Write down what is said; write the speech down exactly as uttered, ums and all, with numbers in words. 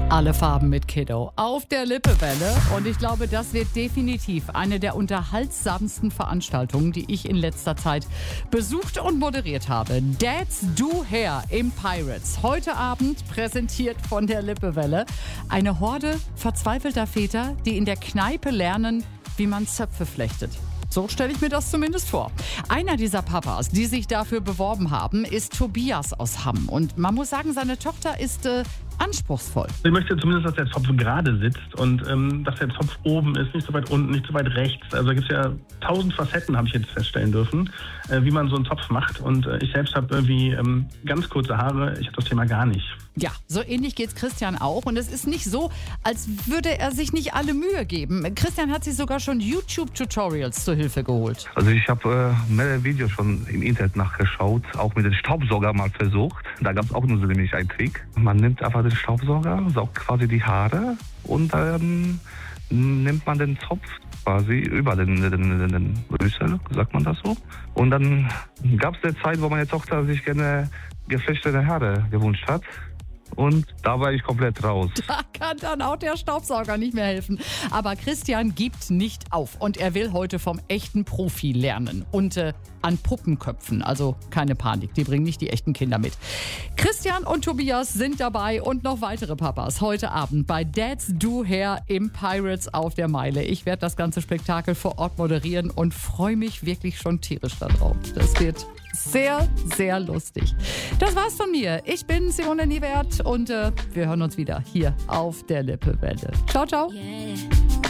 Alle Farben mit Kiddo auf der Lippewelle. Und ich glaube, das wird definitiv eine der unterhaltsamsten Veranstaltungen, die ich in letzter Zeit besucht und moderiert habe. Dads Do Hair im Pirates. Heute Abend präsentiert von der Lippewelle. Eine Horde verzweifelter Väter, die in der Kneipe lernen, wie man Zöpfe flechtet. So stelle ich mir das zumindest vor. Einer dieser Papas, die sich dafür beworben haben, ist Tobias aus Hamm. Und man muss sagen, seine Tochter ist äh, anspruchsvoll. Ich möchte zumindest, dass der Zopf gerade sitzt und ähm, dass der Zopf oben ist, nicht so weit unten, nicht so weit rechts. Also da gibt es ja tausend Facetten, habe ich jetzt feststellen dürfen, äh, wie man so einen Zopf macht. Und äh, ich selbst habe irgendwie ähm, ganz kurze Haare. Ich habe das Thema gar nicht. Ja, so ähnlich geht's Christian auch. Und es ist nicht so, als würde er sich nicht alle Mühe geben. Christian hat sich sogar schon YouTube-Tutorials zur Hilfe geholt. Also ich habe äh, mehrere Videos schon im Internet nachgeschaut, auch mit dem Staubsauger mal versucht. Da gab es auch nur so nämlich einen Trick. Man nimmt einfach den Staubsauger, saugt quasi die Haare und dann ähm, nimmt man den Zopf quasi über den, den, den, den Rüssel, sagt man das so. Und dann gab es eine Zeit, wo meine Tochter sich gerne geflechtete Haare gewünscht hat. Und da war ich komplett raus. Da kann dann auch der Staubsauger nicht mehr helfen. Aber Christian gibt nicht auf und er will heute vom echten Profi lernen. Und äh, an Puppenköpfen. Also keine Panik, die bringen nicht die echten Kinder mit. Christian und Tobias sind dabei und noch weitere Papas heute Abend bei Dads Do Hair im Pirates auf der Meile. Ich werde das ganze Spektakel vor Ort moderieren und freue mich wirklich schon tierisch darauf. Das wird sehr, sehr lustig. Das war's von mir. Ich bin Simone Niewert und äh, wir hören uns wieder hier auf der Lippewelle. Ciao, ciao. Yeah.